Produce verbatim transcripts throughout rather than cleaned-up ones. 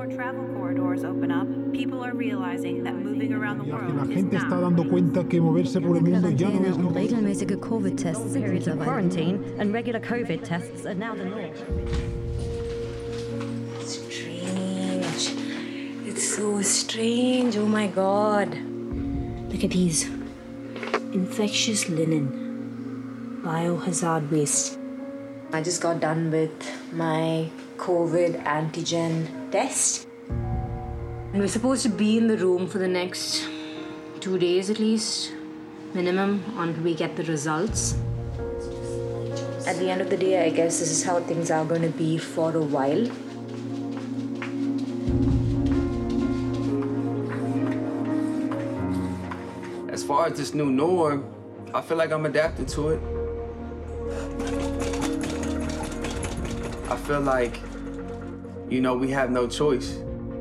more travel corridors open up, people are realizing that moving around the world La is gente está not. dando cuenta que moverse por el mundo ya no es lo Regelmäßige Covid-Tests. Periods of quarantine and regular COVID tests are now the norm. Strange. It's so strange. Oh my God. Look at these. Infectious linen. Biohazard waste. I just got done with my COVID antigen test. And we're supposed to be in the room for the next two days at least, minimum, until we get the results. At the end of the day, I guess this is how things are going to be for a while. As far as this new norm, I feel like I'm adapted to it. I feel like, you know, we have no choice.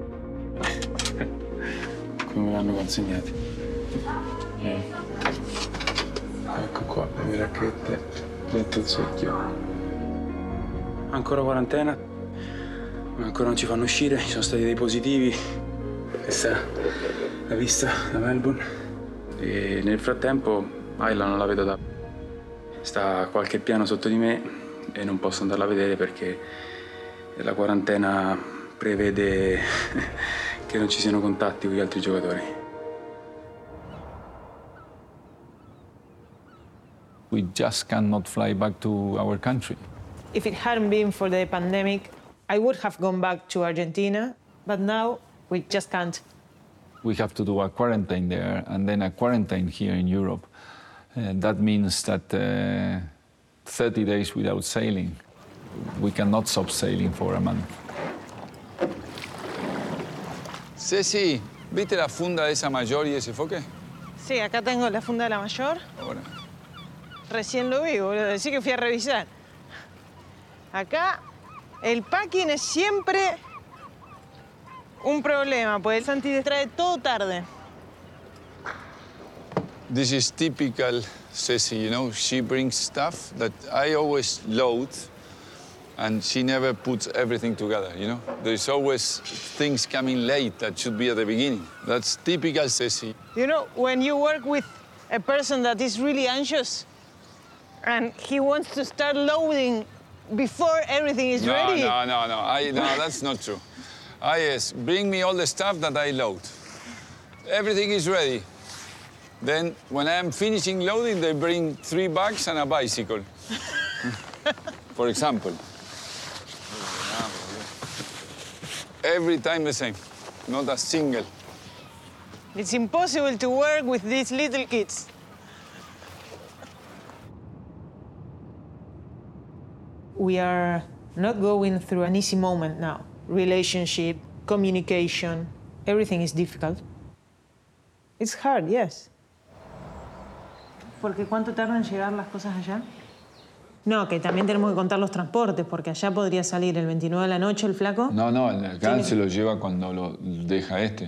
Come me l'hanno consegnati? Eh. Ecco qua, le mie racchette dentro il secchio. Ancora quarantena, ma ancora non ci fanno uscire, ci sono stati dei positivi. Questa è la vista da Melbourne. E nel frattempo Ayla non la vedo da... Sta a qualche piano sotto di me e non posso andarla a vedere perché la quarantena prevede che non ci siano contatti con gli altri giocatori. We just cannot fly back to our country. If it hadn't been for the pandemic, I would have gone back to Argentina, but now we just can't. We have to do a quarantine there and then a quarantine here in Europe. And that means that uh, thirty days without sailing. We cannot stop sailing for a month. Ceci, ¿viste la funda de esa mayor y ese foque? Sí, acá tengo la funda de la mayor. Ahora. Recién lo vi, boludo. Decí que fui a revisar. Acá el packing es siempre un problema, pues el Santi trae todo tarde. This is typical Ceci, you know, she brings stuff that I always load and she never puts everything together, you know? There's always things coming late that should be at the beginning. That's typical Ceci. You know, when you work with a person that is really anxious and he wants to start loading before everything is no, ready. No, no, no, I, no, that's not true. I, yes, bring me all the stuff that I load. Everything is ready. Then, when I'm finishing loading, they bring three bags and a bicycle. For example. Every time the same, not a single. It's impossible to work with these little kids. We are not going through an easy moment now. Relationship, communication, everything is difficult. It's hard, yes. Porque ¿cuánto tardan en llegar las cosas allá? No, que también tenemos que contar los transportes, porque allá podría salir el veintinueve de la noche el flaco. No, no, acá se lo lleva cuando lo deja este.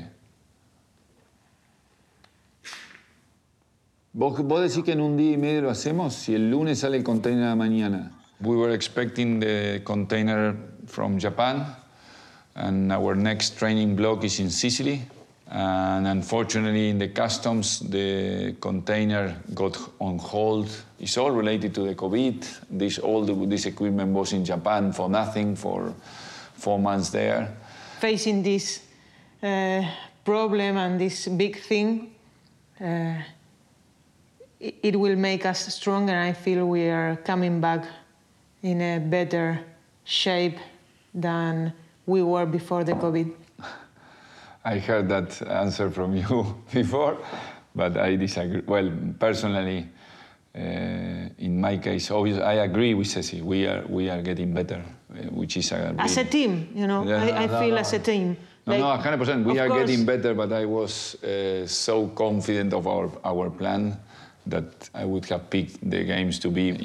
¿Vos, vos decís que en un día y medio lo hacemos? Si el lunes sale el container a la mañana. We were expecting the container from Japan, and our next training block is in Sicily. And unfortunately, in the customs, the container got on hold. It's all related to the COVID. This, all the, this equipment was in Japan for nothing, for four months there. Facing this uh, problem and this big thing, uh, it, it will make us stronger. I feel we are coming back in a better shape than we were before the COVID. I heard that answer from you before, but I disagree. Well, personally, uh, in my case, obviously, I agree with Ceci. We are we are getting better, uh, which is a as a team, you know. Yeah, I, I no, feel no. as a team. No, like, no, one hundred percent. We are course, getting better, but I was uh, so confident of our our plan that I would have picked the games to be